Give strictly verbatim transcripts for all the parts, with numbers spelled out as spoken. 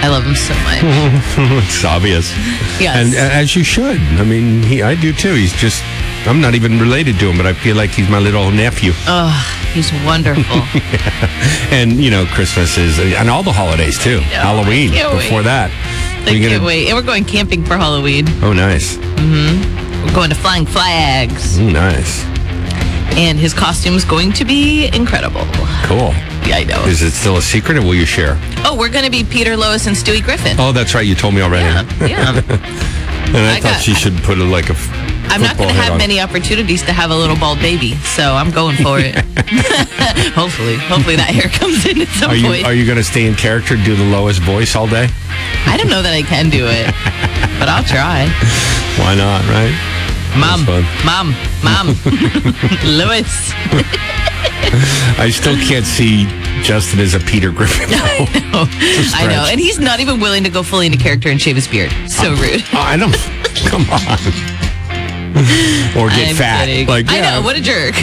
I love him so much. It's obvious. Yes. And uh, as you should. I mean, he, I do too. He's just, I'm not even related to him, but I feel like he's my little nephew. Oh, he's wonderful. Yeah. And, you know, Christmas is, and all the holidays too. know, Halloween I can't before wait. that. I Are you can't gonna- wait. And we're going camping for Halloween. Oh, nice. We're going to Flying Flags. Mm, nice. And his costume's going to be incredible. Cool. Yeah, I know. Is it still a secret, or will you share? Oh, we're going to be Peter, Lois, and Stewie Griffin. Oh, that's right. You told me already. Yeah, yeah. And I, I thought got- she should put a, like a f- I'm not football going to head have on. many opportunities to have a little bald baby, so I'm going for it. hopefully, hopefully that hair comes in at some Are you point. are you going to stay in character, do the Lois voice all day? I don't know that I can do it, but I'll try. Why not, right? Mom, That's mom, mom, Lois. I still can't see Justin as a Peter Griffin. I know, It's a I know, stretch. and he's not even willing to go fully into character and shave his beard. So rude. Oh, I don't. Come on. Or get I'm fat. kidding. Like I yeah. know, what a jerk.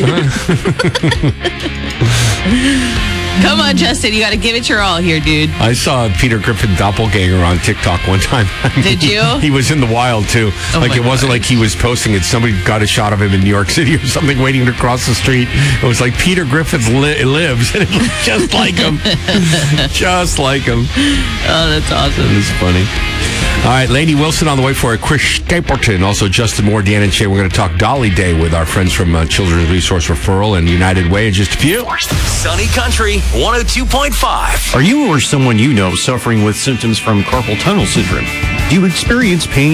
Come on, Justin, you got to give it your all here, dude. I saw a Peter Griffin doppelganger on TikTok one time. Did you? He was in the wild too. Oh like my it wasn't God. like he was posting it. Somebody got a shot of him in New York City or something, waiting to cross the street. It was like Peter Griffin li- lives, and it looked just like him, just like him. Oh, that's awesome. It was funny. All right, Lady Wilson on the way for it. Chris Stapleton, also Justin Moore, Dan and Shay. We're going to talk Dolly Day with our friends from uh, Children's Resource Referral and United Way in just a few. Sunny Country one oh two point five. Are you or someone you know suffering with symptoms from carpal tunnel syndrome? Do you experience pain